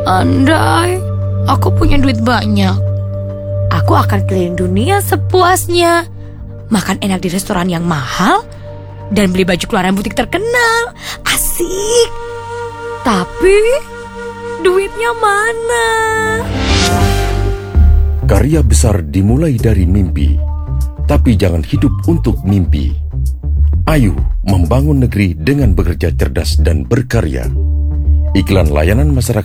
Andai aku punya duit banyak, aku akan keliling dunia sepuasnya, makan enak di restoran yang mahal, dan beli baju keluaran butik terkenal. Asik. Tapi duitnya mana? Karya besar dimulai dari mimpi, tapi jangan hidup untuk mimpi. Ayo membangun negeri dengan bekerja cerdas dan berkarya. Iklan layanan masyarakat